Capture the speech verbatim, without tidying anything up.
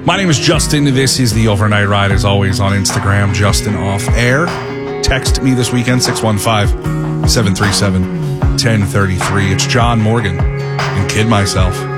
My name is Justin. This is the Overnight Ride, as always, on Instagram, Justin Off Air. Text me this weekend, six one five, seven three seven, one zero three three. It's John Morgan and Kid Myself.